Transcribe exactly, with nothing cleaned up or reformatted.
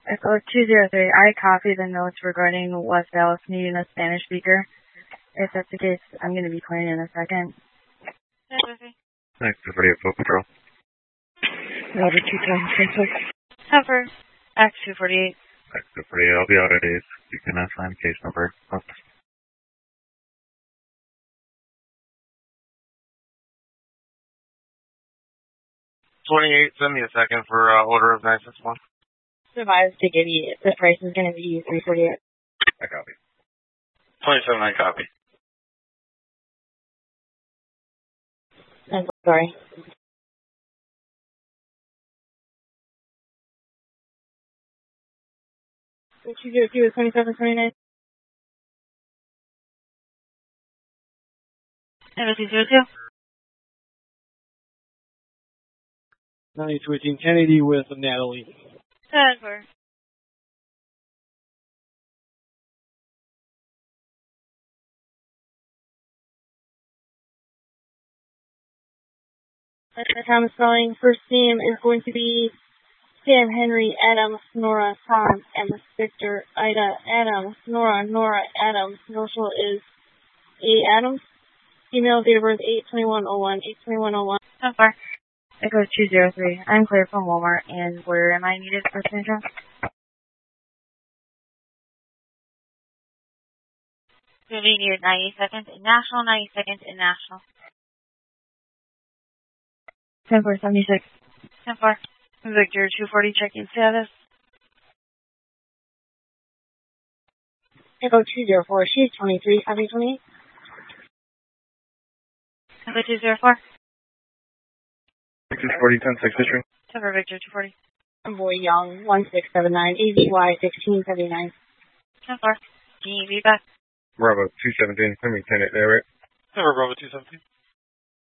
Echo two zero three, I copied the notes regarding West Dallas needing a Spanish speaker. If that's the case, I'm going to be clearing in a second. Next, forty-eight, Foot Patrol. Roger, two times, ten Cover, X two forty-eight. X two forty-eight, I'll be out of days. You can assign case number. Oh. twenty-eight, send me a second for uh, order of nine six one. Survives to give you, the price is going to be three forty-eight. I copy. twenty-seven, I copy. I'm sorry. two zero two is twenty-seven twenty-nine. Echo two zero two. ninety-two eighteen Kennedy with Natalie. Ten four. The time of spelling, first name is going to be Sam Henry Adams Nora Hans Emma Victor Ida Adams Nora Nora Adams. Social is A Adams. Female, date of birth eight twenty-one oh one eight twenty-one oh one. How far? Echo two zero three. I'm clear from Walmart, and where am I needed for syndrome? So we needed ninety seconds in national, ninety seconds in national. ten four seventy-six. ten four. Victor two forty, checking status. Echo two zero four, she's twenty-three, copy twenty-eight. Echo two zero four. Victor forty, ten six, history. ten four, Victor two forty. Boy Young, one six seven nine, A V Y sixteen seventy-nine. ten four. Can you be back? Bravo two seventeen, let me turn it there, right? Never Bravo two seventeen.